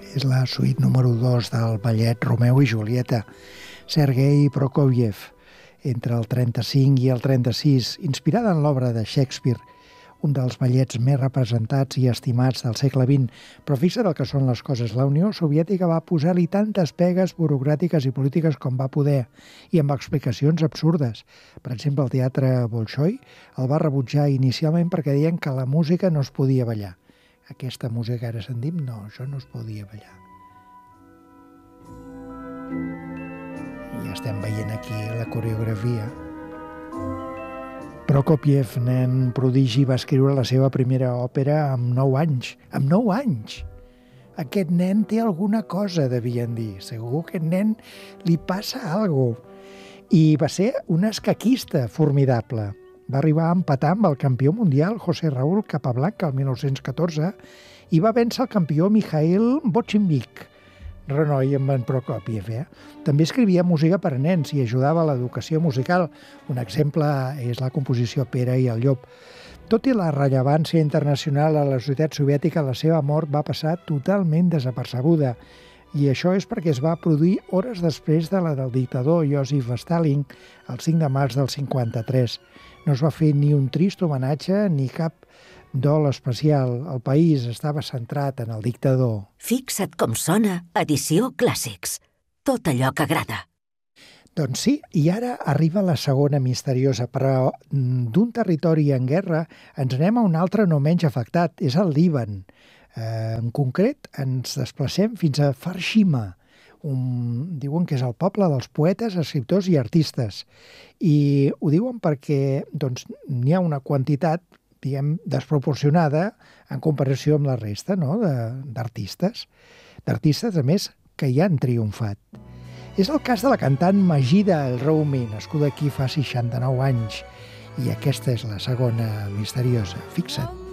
és la suite número 2 del ballet Romeu i Julieta, Sergei Prokofiev, entre el 35 i el 36, inspirada en l'obra de Shakespeare, un dels ballets més representats i estimats del segle XX. Però fixa't el que són les coses. La Unió Soviètica va posar-li tantes pegues burocràtiques i polítiques com va poder, i amb explicacions absurdes. Per exemple, el teatre Bolxoi el va rebutjar inicialment perquè deien que la música no es podia ballar. Aquesta música que ara sentim, no, això no es podia ballar. I estem veient aquí la coreografia. Prokofiev, nen prodigi, va escriure la seva primera òpera amb 9 anys. Amb 9 anys! Aquest nen té alguna cosa, devien dir. Segur que aquest nen li passa alguna cosa. I va ser un escaquista formidable. Va arribar a empatar amb el campió mundial José Raúl Capablanca el 1914 i va vèncer el campió Mikhail Bochimik, renoi amb en Prokofiev. També escrivia música per a nens i ajudava a l'educació musical. Un exemple és la composició Pere i el llop. Tot i la rellevància internacional a la societat soviètica, la seva mort va passar totalment desapercebuda. I això és perquè es va produir hores després de la del dictador Josip Stalin, el 5 de març del 53. No es va fer ni un trist homenatge ni cap dol especial. El país estava centrat en el dictador. Fixa't com sona Edició Clàssics. Tot allò que agrada. Doncs sí, i ara arriba la segona misteriosa, però d'un territori en guerra ens anem a un altre no menys afectat, és el Líban. En concret, ens desplacem fins a Farshima. Diuen que és el poble dels poetes, escriptors i artistes. I ho diuen perquè n'hi ha una quantitat, diguem, desproporcionada en comparació amb la resta, no?, d'artistes. D'artistes, a més, que hi han triomfat. És el cas de la cantant Majida El-Roumi, nascuda aquí fa 69 anys. I aquesta és la segona misteriosa. Fixa't.